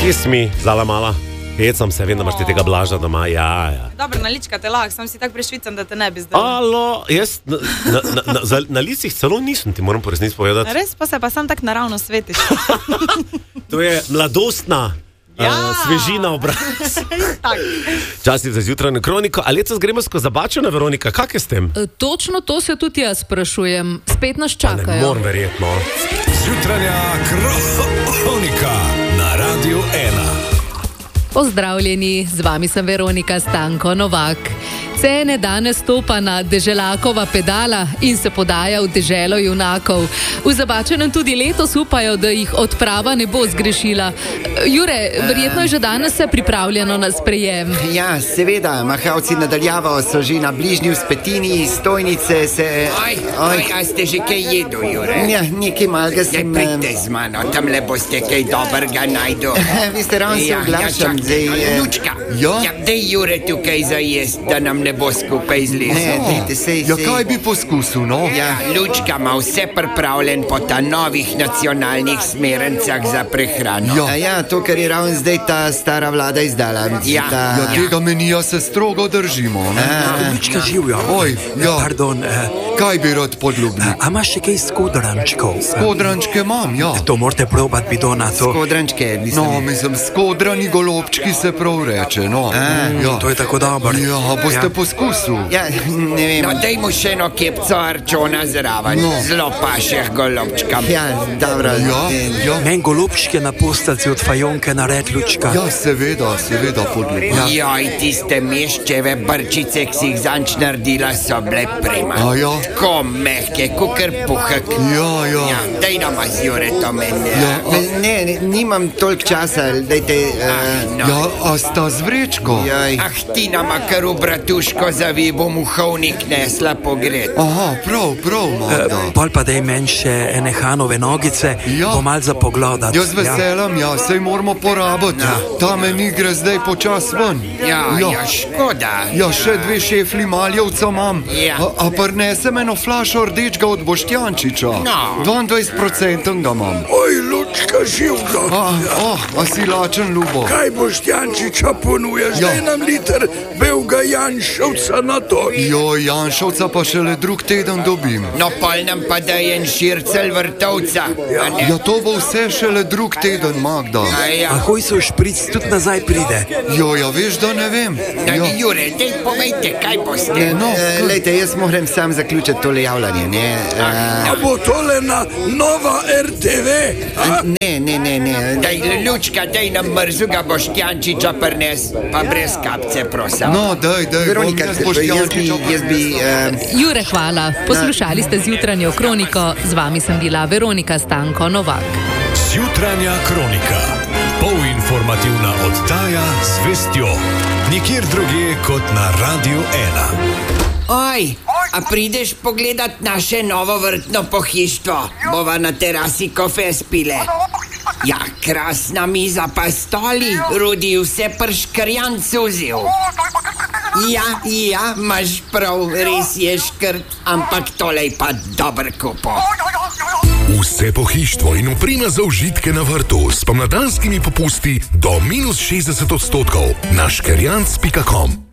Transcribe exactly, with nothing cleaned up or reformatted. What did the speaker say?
mi, zala mala. Hecam se, vem, da imaš ti tega Blaža doma, ja, ja. Dobro, na lička te lahko, sem si tako prešvican, da te ne bi zdal. Alo, jaz na, na, na, na, za, na licih celo nisem, ti moram po resnici povedati. Res, pa se pa sam tako naravno svetiš. To je mladostna Ja. uh, svežina obraz. Časnik za zjutrajno kroniko. A letos gremo skozi zabačena, Veronika, kak je s tem? E, točno to se tudi jaz sprašujem. Spet nas čakajo. Ne moram verjetno. Zjutranja kronika na Radiu ena. Pozdravljeni, z vami sem Veronika Stanko Novak. Cene danes stopa na deželakova pedala in se podaja v deželo junakov. V Zabačenem tudi letos upajo, da jih odprava ne bo zgrešila. Jure, verjetno je že danes se pripravljeno na sprejem. Ja, seveda, mahavci nadaljavo so že na bližnji vzpetini, stojnice se... Oj, oj, a ste že kaj jedu, Jure? Ja, nekaj malega Ja, sem... pridite z mano, tamle boste kaj dobrega najdu. Vi ste ravno se oglašam, zdaj... eh, Lučka, Jo? ja, daj Jure tukaj za jest, da nam ne bo skupaj Ne, zlezlo. dajte, sej, Ja, sej. kaj bi poskusil, no? Ja, Lučka ima vse pripravljen po ta novih nacionalnih smernicah za prehrano. Ja. A ja, to, kar je ravno zdaj ta stara vlada izdala. Mislim, Ja. ta... Ja, tega menija se strogo držimo, ne? Lučka živijo. Oj, ja. Pardon, eh, Kaj bi rad podljubnik? a imaš še kaj skodrančkov? Kodrančke imam, ja. To morate probati, bidona, to. Kodrančke, mislim. No, mislim, skodrani golobčki se prav reče, no. Ja. To je tako dobro. Ja, boste Ja. poskusil. Ja, ne vem. No, daj mu še eno kepco arčona zraven. No. Zelo paše golobčkam. Ja, dobro. Ja, eh, ja. Men golubčke na postavci od fajonke nared, Lučka. Ja, seveda, seveda podljubnik. Ja. Joj, tiste meščeve brčice, ki si jih zanč naredila, so bile prima. A ja? Ko mehke, kukar puhek. Ja, ja. Ja, daj nama z Jure to meni. Ja, a, Ne, ne, nimam toliko časa, dajte... Uh, No. ja, a sta z vrečko? joj. Ah, ti nama kar v bratuško zavi, bom v hovnik nesla pogret. Aha, prav, prav, Magda. Eh, Pol pa daj meni še ene hanove nogice, Ja. bo mal za pogledat. Jaz veselam, ja, sej moramo porabiti. Ta meni gre zdaj počas ven. Ja, ja, škoda. Ja, še dve šefli maljevca imam. Ja. A, a prinesem eno flašo rdečega od Boštjančiča. No. dvaindvajset procentov ga imam. Oj, Lučka, živka. A, a, a si lačen, Ljubo? Kaj boš Jančiča ponujaš? Ja. Daj nam liter belega Janšovca na to. Jo, Janšovca pa šele drug teden dobim. No, pol nam pa da en šircel vrtovca. A ne? Ja, to bo vse šele drug teden, Magda. A ja. A hoj so špric tudi nazaj pride. Jo, ja, veš, da ne vem. Da, Ja. Jure, daj povejte, kaj boste. No, Eh, Lejte, jaz moram sam zaključiti tole javljanje, ne? A bo tole na Nova R T V? A? Ne, ne, ne, ne. Daj, Lučka, daj nam mrzuga Boštjančiča prnes, pa brez kapce, prosim. No, daj, daj, Veronika, bom jaz jaz bi, Boštjančiča jaz bi, uh, Jure, hvala. Poslušali ste zjutranjo kroniko, z vami sem bila Veronika Stanko Novak. Zjutranja kronika. Polinformativna oddaja z vestjo. Nikjer drugje kot na Radiu ena. Oj, a prideš pogledat naše novo vrtno pohištvo? Bova na terasi kofe spile. Ja, krasna miza pa stoli, Rudi vse prškrjan suzil. Ja, ja, imaš prav, res je škrt, ampak tole je pa dober kupo. Vse pohištvo in oprema za užitke na vrtu s pomladanskimi popusti do minus šestdeset odstotkov na škerjanc pika com.